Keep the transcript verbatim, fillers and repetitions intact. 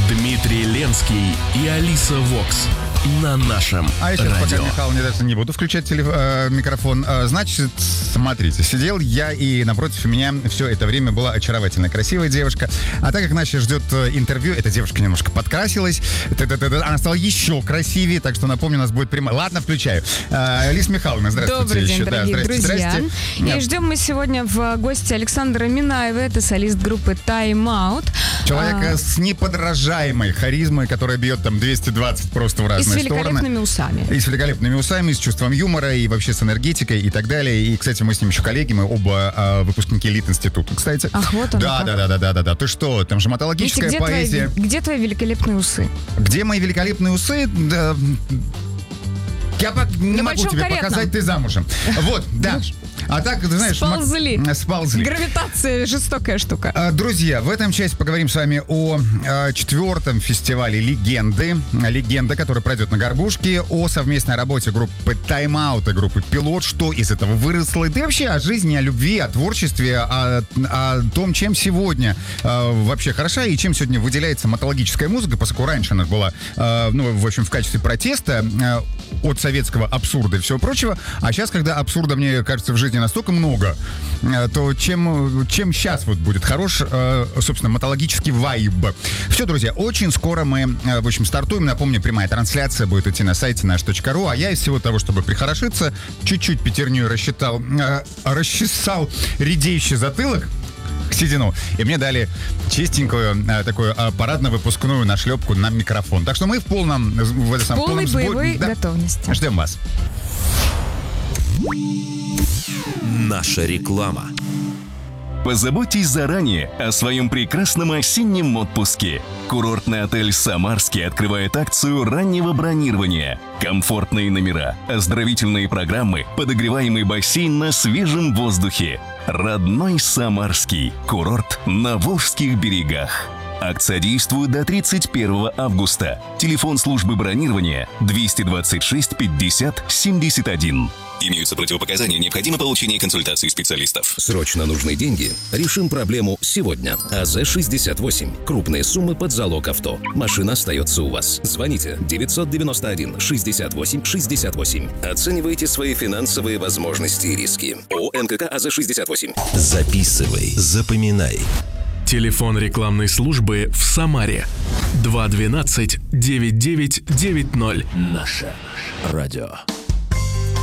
Дмитрий Ленский и Алиса Вокс на нашем А я сейчас, радио. пока Михаил не даст, не буду включать телеф... э, микрофон. Э, значит, смотрите, сидел я, и напротив меня все это время была очаровательная, красивая девушка. А так как нас сейчас ждет интервью, эта девушка немножко подкрасилась, она стала еще красивее, так что, напомню, у нас будет прямая. Ладно, включаю. Э, Алиса Михайловна, здравствуйте. Добрый день, еще. дорогие да, здрасте, друзья. здрасте. И ждем мы сегодня в гости Александра Минаева, это солист группы Time Out. Человека а... с неподражаемой харизмой, которая бьет там двести двадцать просто в разные стороны. И с великолепными стороны. усами. И с великолепными усами, с чувством юмора, и вообще с энергетикой и так далее. И, кстати, мы с ним еще коллеги, мы оба а, выпускники элит-института, кстати. Ах, вот он. Да, да, да, да, да, да, да. Ты что, там же матологическая Где поэзия. Твои, где твои великолепные усы? Где мои великолепные усы? Да... Я пок- не могу тебе каретном. показать, ты замужем. Вот, да. А так, ты знаешь... Сползли. М- сползли. Гравитация — жестокая штука. А, друзья, в этом части поговорим с вами о, о четвертом фестивале «Легенды». Легенда, который пройдет на Горбушке, о совместной работе группы Time Out и группы Пилот, что из этого выросло, да и вообще о жизни, о любви, о творчестве, о, о том, чем сегодня э, вообще хороша и чем сегодня выделяется матологическая музыка, поскольку раньше она была, э, ну, в общем, в качестве протеста э, от советского абсурда и всего прочего, а сейчас, когда абсурда, мне кажется, в жизни настолько много, то чем, чем сейчас вот будет хорош, собственно, матологический вайб. Все, друзья, очень скоро мы, в общем, стартуем. Напомню, прямая трансляция будет идти на сайте наш точка ру, а я из всего того, чтобы прихорошиться, чуть-чуть пятерню рассчитал, расчесал редеющий затылок к седину, и мне дали чистенькую такую парадно-выпускную нашлепку на микрофон. Так что мы в полном... В, в полной полном боевой да, готовности. Ждем вас. Наша реклама. Позаботьтесь заранее о своем прекрасном осеннем отпуске. Курортный отель «Самарский» открывает акцию раннего бронирования. Комфортные номера, оздоровительные программы, подогреваемый бассейн на свежем воздухе. Родной Самарский. Курорт на Волжских берегах. Акция действует до тридцать первого августа. Телефон службы бронирования двести двадцать шесть пятьдесят семьдесят один. Имеются противопоказания, необходимо получение консультации специалистов. Срочно нужны деньги? Решим проблему сегодня. АЗ шестьдесят восемь. Крупные суммы под залог авто. Машина остается у вас. Звоните девятьсот девяносто один шестьдесят восемь шестьдесят восемь. Оценивайте свои финансовые возможности и риски. ООО НКК АЗ шестьдесят восемь. Записывай, запоминай. Телефон рекламной службы в Самаре два двенадцать девять девять девять ноль. Наше радио.